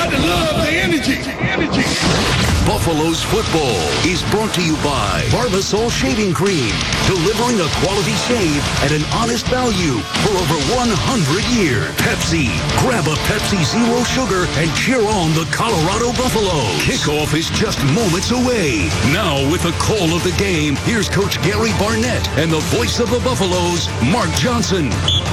got to love the energy. Buffalo's football is brought to you by Barbasol Shaving Cream, delivering a quality shave at an honest value for over 100 years. Pepsi, grab a Pepsi Zero Sugar and cheer on the Colorado Buffaloes. Kickoff is just moments away. Now with the call of the game, here's Coach Gary Barnett and the voice of the Buffaloes, Mark Johnson.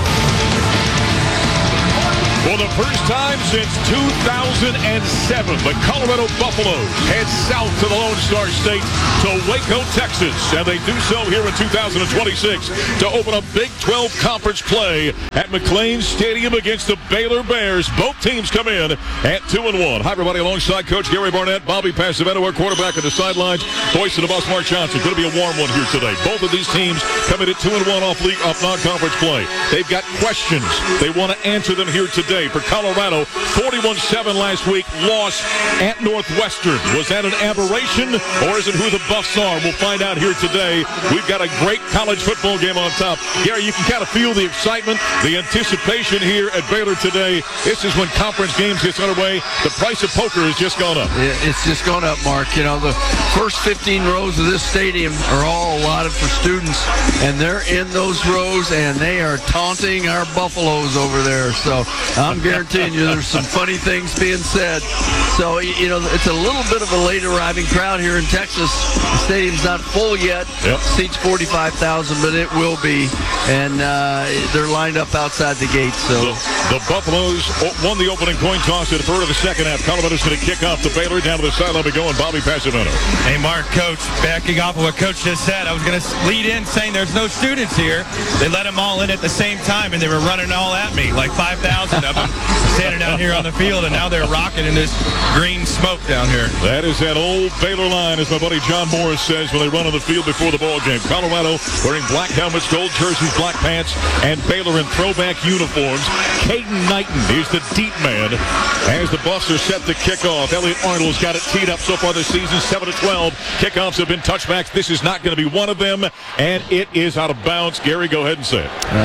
For the first time since 2007, the Colorado Buffaloes head south to the Lone Star State to Waco, Texas. And they do so here in 2026 to open up Big 12 conference play at McLean Stadium against the Baylor Bears. Both teams come in at 2-1. Hi, everybody. Alongside Coach Gary Barnett, Bobby Passavento, our quarterback at the sidelines. Voice of the bus, Mark Johnson. Going to be a warm one here today. Both of these teams come in at 2-1 off non-conference play. They've got questions. They want to answer them here today. For Colorado, 41-7 last week, loss at Northwestern. Was that an aberration, or is it who the Buffs are? We'll find out here today. We've got a great college football game on top. Gary, you can kind of feel the excitement, the anticipation here at Baylor today. This is when conference games get underway. The price of poker has just gone up. It's just gone up, Mark. You know, the first 15 rows of this stadium are all allotted for students, and they're in those rows, and they are taunting our Buffaloes over there. So I'm guaranteeing you there's some funny things being said. So, you know, it's a little bit of a late arriving crowd here in Texas. The stadium's not full yet. Yep. Seats 45,000, but it will be. And they're lined up outside the gate. So the Buffaloes won the opening coin toss at the third of the second half. Colorado's going to kick off the Baylor. Down to the sideline we go, and Bobby Passavento. Hey, Mark, Coach, backing off of what Coach just said, I was going to lead in saying there's no students here. They let them all in at the same time, and they were running all at me, like 5,000 of them standing down here on the field, and now they're rocking in this green smoke down here. That is that old Baylor line, as my buddy John Morris says, when they run on the field before the ball game. Colorado wearing black helmets, gold jerseys, black pants, and Baylor in throwback uniforms. Caden Knighton is the deep man as the Buffs are set to kick off. Elliot Arnold's got it teed up so far this season, 7-12. Kickoffs have been touchbacks. This is not going to be one of them, and it is out of bounds. Gary, go ahead and say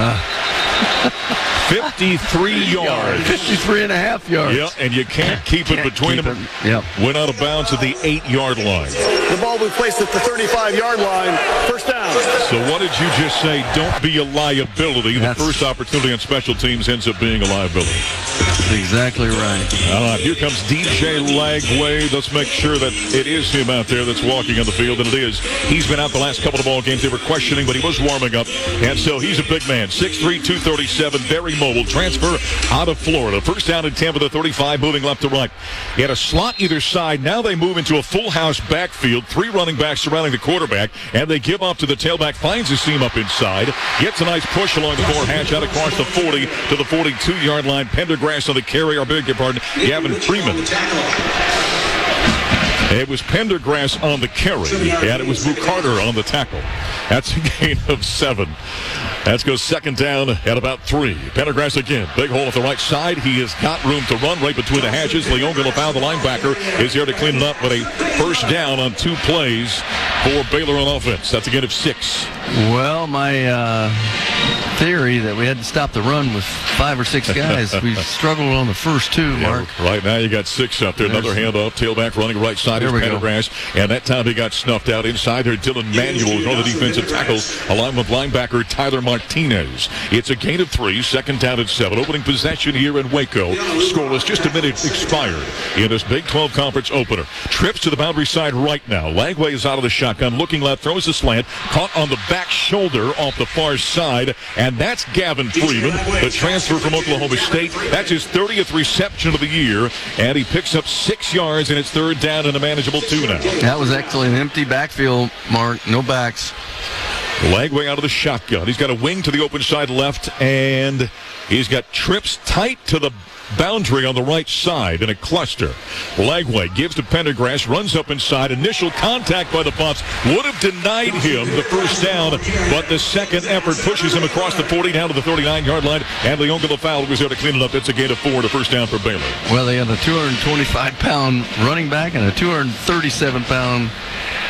it. 53 yards. 53 and a half yards. Yeah, and you can't keep it between them. Yep. Went out of bounds at the 8-yard line. The ball was placed at the 35-yard line. First down. So what did you just say? Don't be a liability. The first opportunity on special teams ends up being a liability. That's exactly right. All right, here comes DJ Lagway. Let's make sure that it is him out there that's walking on the field, and it is. He's been out the last couple of ball games. They were questioning, but he was warming up, and so he's a big man. 6'3", 237, very mobile. Transfer out of Florida. First down in Tampa, the 35, moving left to right. He had a slot either side. Now they move into a full house backfield. 3 running backs surrounding the quarterback, and they give off to the tailback. Finds a seam up inside. Gets a nice push along the far hash out across the 40 to the 42-yard line. Pendergrass on the carry. I beg your pardon, Gavin Freeman. It was Pendergrass on the carry, and it was Boo Carter on the tackle. That's a gain of 7. Let's go second down at about 3. Pendergrass again. Big hole at the right side. He has got room to run right between the hashes. Leon Gilafau, the linebacker, is here to clean it up with a first down on 2 plays for Baylor on offense. That's a gain of 6. Well, my theory that we had to stop the run with 5 or 6 guys. We struggled on the first 2, Mark. Yeah, right now you got 6 out there. Another handoff. Tailback running right side is Pendergrass. And that time he got snuffed out. Inside there, Dylan Manuel is one of the defensive tackles, along with linebacker Tyler Martinez. It's a gain of 3. Second down at 7. Opening possession here in Waco. Scoreless. Just a minute expired in this Big 12 Conference opener. Trips to the boundary side right now. Lagway is out of the shotgun. Looking left. Throws the slant. Caught on the back shoulder off the far side. And that's Gavin Freeman, the transfer from Oklahoma State. That's his 30th reception of the year. And he picks up 6 yards, and it's third down and a manageable 2 now. That was actually an empty backfield, Mark. No backs. Lagway out of the shotgun. He's got a wing to the open side left, and he's got trips tight to the boundary on the right side in a cluster. Lagway gives to Pendergrass, runs up inside. Initial contact by the Buffs would have denied him the first down, but the second effort pushes him across the 40 down to the 39-yard line, and Leon Gilafau was there to clean it up. It's a gain of 4 to first down for Baylor. Well, they had a 225-pound running back and a 237-pound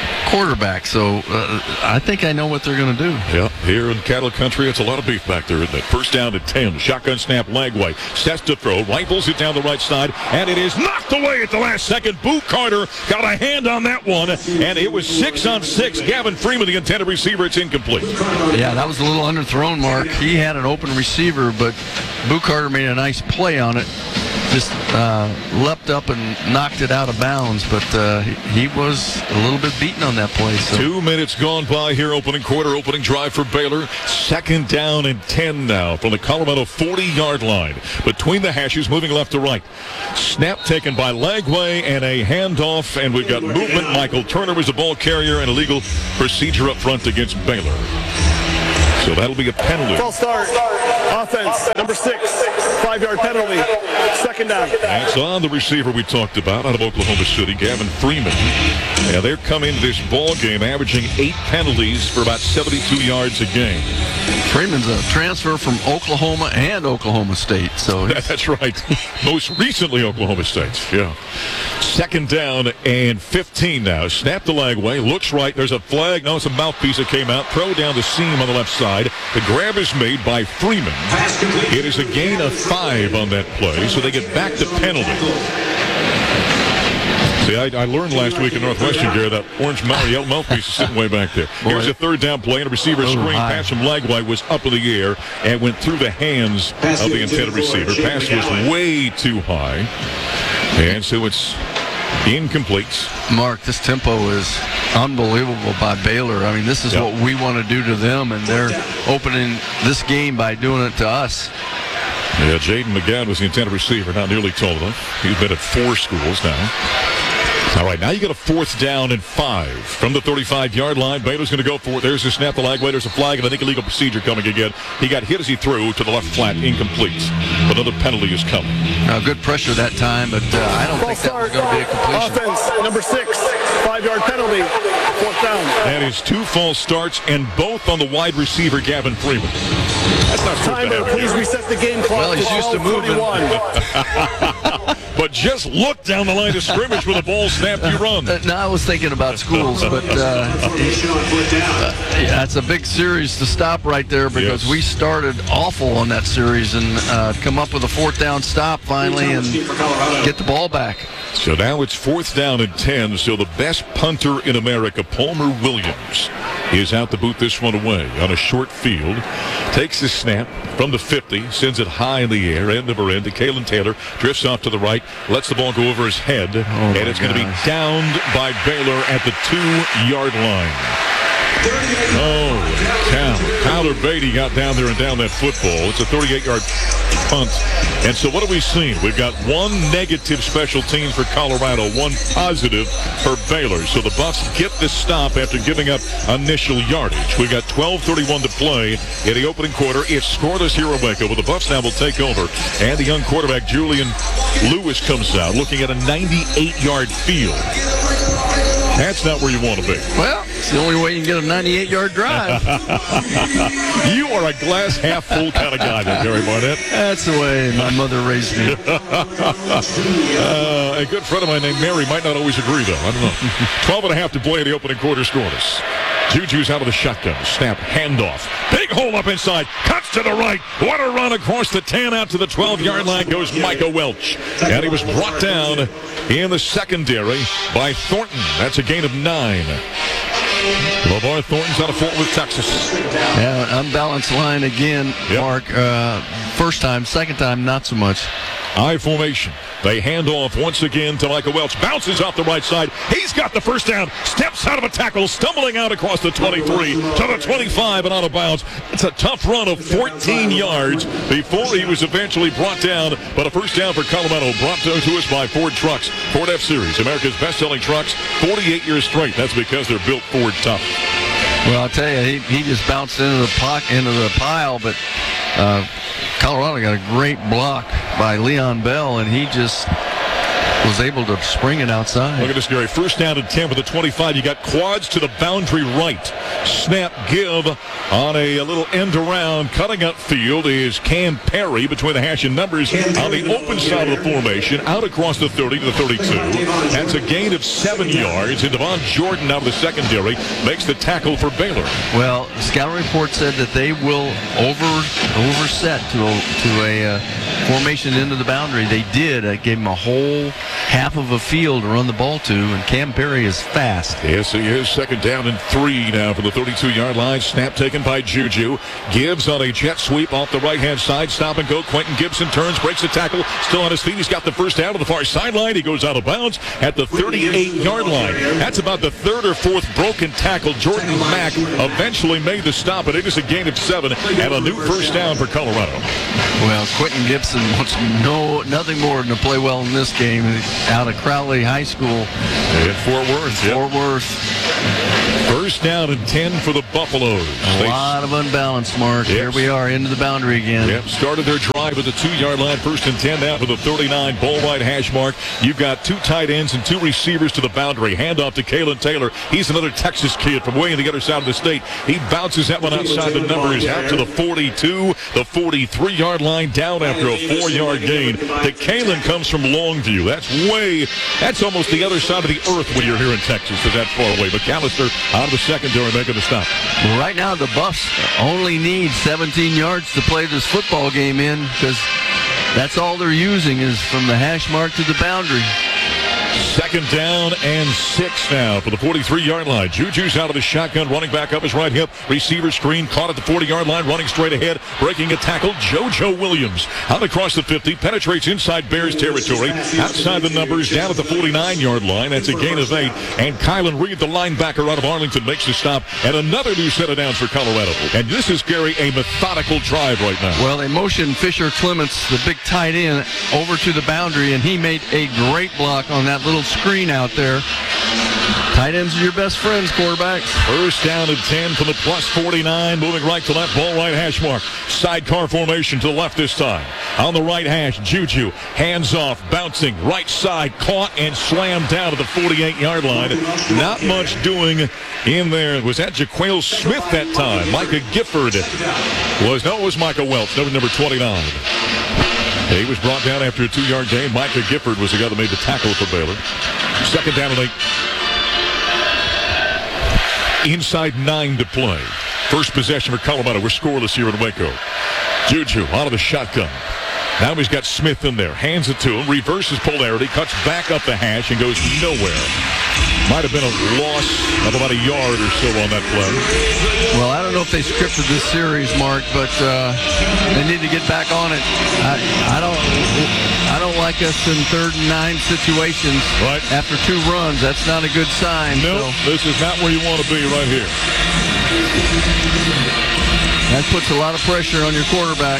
quarterback. So I think I know what they're going to do. Yeah, here in cattle country, it's a lot of beef back there, isn't it? First down at 10. Shotgun snap, Lagway. Sets to throw. Rifles it down the right side, and it is knocked away at the last second. Boo Carter got a hand on that one, and it was 6-on-6. Gavin Freeman, the intended receiver. It's incomplete. Yeah, that was a little underthrown, Mark. He had an open receiver, but Boo Carter made a nice play on it. Just leapt up and knocked it out of bounds, but he was a little bit beaten on that play. So. 2 minutes gone by here, opening quarter, opening drive for Baylor. Second down and 10 now from the Colorado 40-yard line. Between the hashes, moving left to right. Snap taken by Lagway and a handoff, and we've got movement. Michael Turner was the ball carrier, and illegal procedure up front against Baylor. So that'll be a penalty. False start. Offense, number 6. 5-yard penalty. Second down. That's on the receiver we talked about out of Oklahoma City, Gavin Freeman. Yeah, they're coming to this ball game averaging 8 penalties for about 72 yards a game. Freeman's a transfer from Oklahoma and Oklahoma State. So that's right. Most recently Oklahoma State. Yeah. Second down and 15 now. Snap the Lagway. Looks right. There's a flag. No, it's a mouthpiece that came out. Throw down the seam on the left side. The grab is made by Freeman. It is a gain of 5 on that play, so they get back to penalty. See, I learned last week in Northwestern, Gary, that orange yellow mouthpiece is sitting way back there. Here's a third down play, and a receiver screen. Pass from Lagway was up in the air and went through the hands of the intended receiver. Pass was way too high, and so it's incomplete. Mark, this tempo is unbelievable by Baylor. I mean, this is what we want to do to them, and they're opening this game by doing it to us. Yeah, Jaden McGowan was the intended receiver, not nearly tall enough. He's been at 4 schools now. All right, now you got a 4th down and 5 from the 35-yard line. Baylor's going to go for it. There's the snap, the Lagway. There's a flag, and I think illegal procedure coming again. He got hit as he threw to the left flat, incomplete. Another penalty is coming. Good pressure that time, but I don't think that was going to be a completion. Offense, number 6, 5-yard penalty, 4th down. That is 2 false starts, and both on the wide receiver, Gavin Freeman. That's not supposed to happen. Please reset the game clock. Well, he's used to moving. But just look down the line of scrimmage with the ball snapped, you run. No, I was thinking about schools, but that's a big series to stop right there because we started awful on that series and come up with a 4th down stop finally and get the ball back. So now it's 4th down and 10. So the best punter in America, Palmer Williams, is out to boot this one away on a short field. Takes the snap from the 50, sends it high in the air, end over end to Kalen Taylor. Drifts off to the right, lets the ball go over his head, and it's going to be downed by Baylor at the 2-yard line. Oh, cow. Tyler Beatty got down there and down that football. It's a 38-yard punt. And so what have we seen? We've got 1 negative special teams for Colorado, 1 positive for Baylor. So the Buffs get the stop after giving up initial yardage. We've got 12:31 to play in the opening quarter. It's scoreless here in Waco, but the Buffs now will take over. And the young quarterback, Julian Lewis, comes out looking at a 98-yard field. That's not where you want to be. Well, it's the only way you can get a 98-yard drive. You are a glass half full kind of guy there, Gary Barnett. That's the way my mother raised me. A good friend of mine named Mary might not always agree, though. I don't know. 12.5 to play in the opening quarter, scoreless. Juju's out of the shotgun. Snap, handoff. Big hole up inside. Cuts to the right. What a run across the 10 out to the 12-yard line goes Micah Welch. And he was brought down in the secondary by Thornton. That's a gain of 9. LeVar Thornton's out of Fort Worth, Texas. Yeah, unbalanced line again, Mark. First time, second time, not so much. I formation. They hand off once again to Micah Welch. Bounces off the right side. He's got the first down. Steps out of a tackle. Stumbling out across the 23 to the 25 and out of bounds. It's a tough run of 14 yards before he was eventually brought down. But a first down for Colorado brought to us by Ford Trucks. Ford F-Series, America's best-selling trucks, 48 years straight. That's because they're built Ford tough. Well, I'll tell you, he just bounced into the pile, but Colorado got a great block by Leon Bell, and he just was able to spring it outside. Look at this, Gary. First down and 10 for the 25. You got quads to the boundary right. Snap give on a little end around. Cutting up field is Cam Perry between the hash and numbers on the open side of the formation. Out across the 30 to the 32. That's a gain of 7 yards. And Devon Jordan out of the secondary makes the tackle for Baylor. Well, the scouting report said that they will overset to a formation into the boundary. They did. It gave them a whole half of a field to run the ball to, and Cam Perry is fast. Yes, he is. Second down and 3 now from the 32-yard line. Snap taken by Juju. Gibbs on a jet sweep off the right-hand side. Stop and go. Quentin Gibson turns, breaks the tackle. Still on his feet. He's got the first down to the far sideline. He goes out of bounds at the 38-yard line. That's about the third or fourth broken tackle. Jordan Mack eventually made the stop, but it is a gain of 7 and a new first down for Colorado. Well, Quentin Gibson wants nothing more than to play well in this game. Out of Crowley High School. In Fort Worth. Fort Worth. First down and 10 for the Buffaloes. A lot of unbalance, Mark. Yes. Here we are into the boundary again. Yep, started their drive at the 2-yard line. First and 10 now for the 39 ball right hash mark. You've got 2 tight ends and 2 receivers to the boundary. Handoff to Kalen Taylor. He's another Texas kid from way on the other side of the state. He bounces that one outside the numbers out to the 42, the 43-yard line, down after a 4-yard gain. The Kalen comes from Longview. That's almost the other side of the earth when you're here in Texas. Is that far away? McAllister out of the secondary making the stop. Well, right now the Buffs only need 17 yards to play this football game in, because that's all they're using is from the hash mark to the boundary. Second down and 6 now for the 43-yard line. Juju's out of the shotgun, running back up his right hip. Receiver screen, caught at the 40-yard line, running straight ahead, breaking a tackle. JoJo Williams out across the 50, penetrates inside Bears territory, outside the numbers, down at the 49-yard line. That's a gain of 8. And Kylan Reed, the linebacker out of Arlington, makes the stop. And another new set of downs for Colorado. And this is, Gary, a methodical drive right now. Well, they motioned Fisher Clements, the big tight end, over to the boundary, and he made a great block on that little screen out there. Tight ends are your best friends, quarterbacks. First down and 10 from the plus 49. Moving right to left, ball right hash mark. Sidecar formation to the left this time. On the right hash, Juju, hands off, bouncing, right side, caught and slammed down to the 48-yard line. Not much doing in there. Was that Jaquale Smith that time? Micah Gifford it was Micah Welch, number 29. He was brought down after a 2-yard gain. Micah Gifford was the guy that made the tackle for Baylor. Second down and 8. Inside 9 to play. First possession for Colorado. We're scoreless here in Waco. Juju out of the shotgun. Now he's got Smith in there. Hands it to him. Reverses polarity. Cuts back up the hash and goes nowhere. Might have been a loss of about a yard or so on that play. Well, I don't know if they scripted this series, Mark, but they need to get back on it. I don't like us in 3rd and 9 situations right after 2 runs. That's not a good sign. No, this is not where you want to be right here. That puts a lot of pressure on your quarterback.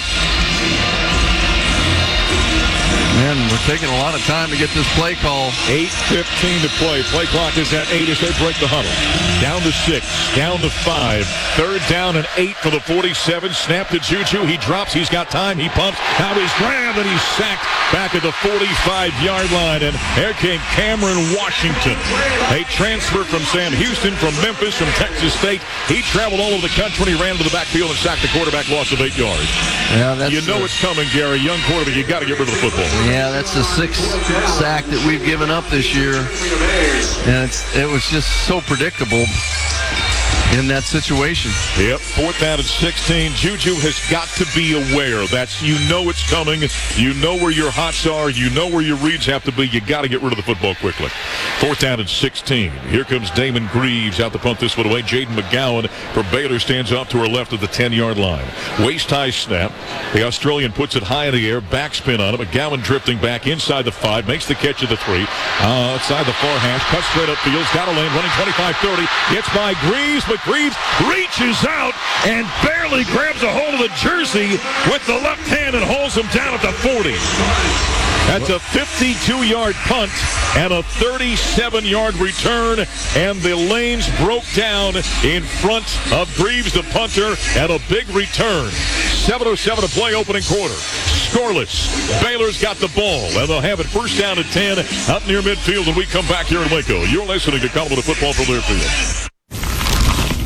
Man, we're taking a lot of time to get this play call. 8:15 to play. Play clock is at 8 as they break the huddle. Down to 6, down to 5. Third down and 8 for the 47. Snap to Juju. He drops. He's got time. He pumps. Now he's grabbed and he's sacked back at the 45-yard line. And there came Cameron Washington, a transfer from Sam Houston, from Memphis, from Texas State. He traveled all over the country. He ran to the backfield and sacked the quarterback. Loss of 8 yards. Yeah, that's it's coming, Gary. Young quarterback, you got to get rid of the football. Yeah, that's the 6th sack that we've given up this year. And it was just so predictable in that situation. Yep, 4th down and 16. Juju has got to be aware. It's coming. You know where your hots are. You know where your reads have to be. You got to get rid of the football quickly. 4th down and 16. Here comes Damon Greaves out to punt this one away. Jaden McGowan for Baylor stands off to her left at the 10-yard line. Waist-high snap. The Australian puts it high in the air. Backspin on it. McGowan drifting back inside the 5. Makes the catch of the 3. Outside the far hash. Cuts straight upfield. Got a lane. Running 25-30. Gets by Greaves, but Greaves reaches out and barely grabs a hold of the jersey with the left hand and holds him down at the 40. That's a 52-yard punt and a 37-yard return, and the lanes broke down in front of Greaves, the punter, and a big return. 7:07 to play, opening quarter. Scoreless. Baylor's got the ball, and they'll have it first down at 10 up near midfield when we come back here in Waco. You're listening to Colorado Football from Learfield.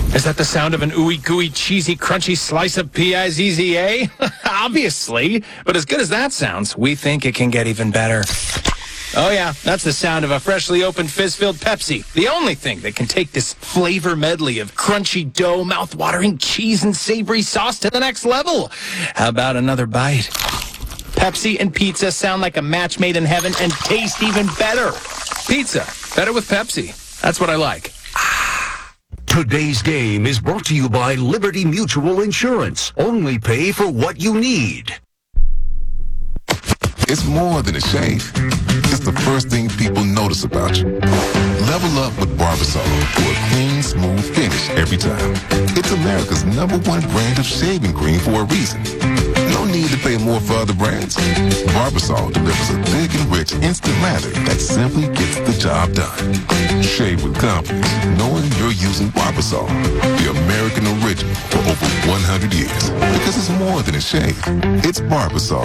Is that the sound of an ooey gooey cheesy crunchy slice of P-I-Z-Z-A? Obviously, but as good as that sounds, we think it can get even better. Oh yeah, that's the sound of a freshly opened fizz-filled Pepsi. The only thing that can take this flavor medley of crunchy dough, mouth-watering cheese, and savory sauce to the next level. How about another bite? Pepsi and pizza sound like a match made in heaven and taste even better. Pizza, better with Pepsi. That's what I like. Today's game is brought to you by Liberty Mutual Insurance. Only pay for what you need. It's more than a shave. It's the first thing people notice about you. Level up with Barbasol for a clean, smooth finish every time. It's America's #1 brand of shaving cream for a reason. No need to pay more for other brands. Barbasol delivers a thick and rich instant lather that simply gets the job done. Shave with confidence, knowing you're using Barbasol, the American original for over 100 years. Because it's more than a shave. It's Barbasol.